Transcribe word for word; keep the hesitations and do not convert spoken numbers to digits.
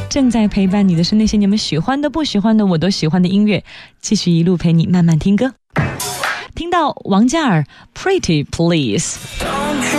正在陪伴你的是那些你们喜欢的不喜欢的我都喜欢的音乐，继续一路陪你慢慢听歌。听到王嘉尔 Pretty Please。